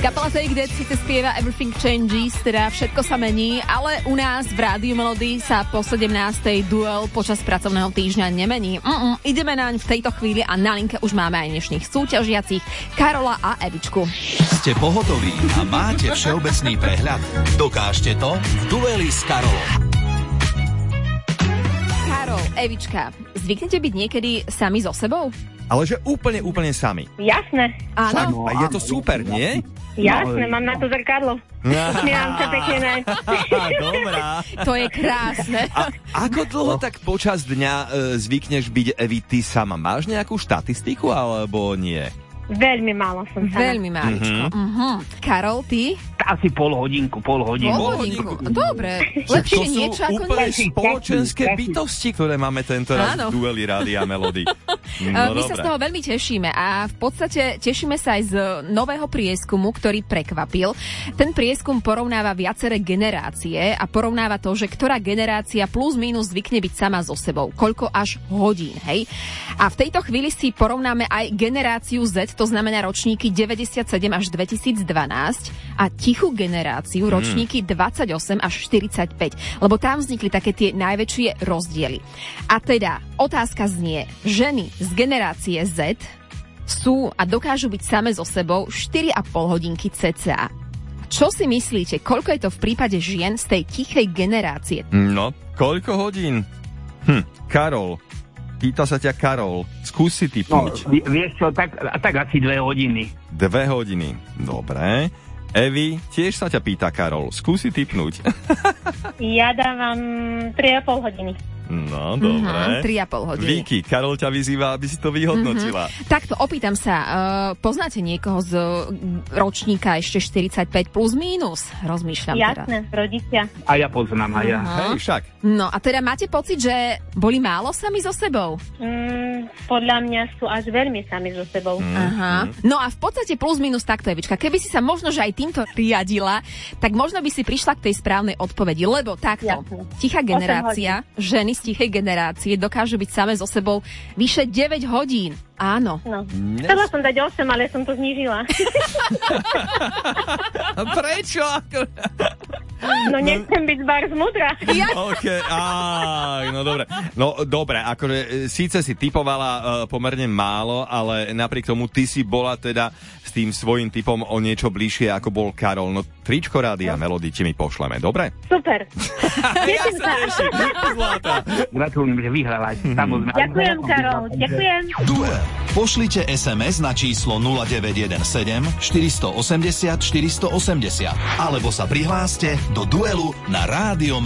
Kapela Take That síce spieva Everything Changes, teda všetko sa mení, ale u nás v Rádiu Melody sa po 17. duel počas pracovného týždňa nemení. Ideme naň v tejto chvíli a na linke už máme aj dnešných súťažiacich Karola a Evičku. Ste pohotoví a máte všeobecný prehľad? Dokážte to v dueli s Karolom. Karol, Evička, zvyknete byť niekedy sami so sebou? Ale že úplne sami. Jasné. Áno. A je to super, nie? Jasné, mám na to zrkadlo. Smievam sa pekne naň. Dobrá. To je krásne. A ako dlho tak počas dňa zvykneš byť, Evi, ty sama? Máš nejakú štatistiku, alebo nie? Veľmi málo som sama. Veľmi máličko. Karol, ty? Asi pol hodinku. Pol hodinku. Dobre, lepšie niečo ako úplne nič. spoločenské bytosti, ktoré máme tento raz v dueli Rádia Melody. My sa z toho veľmi tešíme a v podstate tešíme sa aj z nového prieskumu, ktorý prekvapil. Ten prieskum porovnáva viaceré generácie a porovnáva to, že ktorá generácia plus minus zvykne byť sama so sebou. Koľko až hodín, hej? A v tejto chvíli si porovnáme aj generáciu Z, to znamená ročníky 97 až 2012 a tichú generáciu ročníky 28 až 45, lebo tam vznikli také tie najväčšie rozdiely. A teda otázka znie, ženy z generácie Z sú a dokážu byť same so sebou 4,5 hodinky cca. Čo si myslíte, koľko je to v prípade žien z tej tichej generácie? No, koľko hodín? Karol. Pýta sa ťa Karol. Skús si tipnúť. No, vieš čo, tak asi 2 hodiny. 2 hodiny. Dobre. Evi, tiež sa ťa pýta Karol. Skús si tipnúť. Ja dávam 3,5 hodiny. No, dobre. 3,5 hodiny. Viki, Karol ťa vyzýva, aby si to vyhodnotila. Takto, opýtam sa, poznáte niekoho z ročníka ešte 45 plus mínus? Rozmýšľam teraz. Jasné, rodičia. A ja poznám, a ja. Hej, však. No a teda máte pocit, že boli málo sami so sebou? Podľa mňa sú až veľmi sami so sebou. Aha. No a v podstate plus minus takto, Evička. Keby si sa možno, že aj týmto riadila, tak možno by si prišla k tej správnej odpovedi, lebo takto, tichá generácia, ženy z tichej generácie dokážu byť same so sebou vyše 9 hodín. Áno. No. Chcela som dať 8, ale som to znížila. Prečo? No nechcem byť zbar z mudra. No dobre. No dobre, akože síce si typovala pomerne málo, ale napriek tomu ty si bola teda s tým svojím typom o niečo bližšie, ako bol Karol. No tričko Rádia Melody ti mi pošleme, dobre? Super. Ja sa teším. Zlatá. Gratulujem, že vyhrala. Ďakujem, Karol. Ďakujem. Duel. Pošlite SMS na číslo 0917 480 480 alebo sa prihláste do duelu na Rádio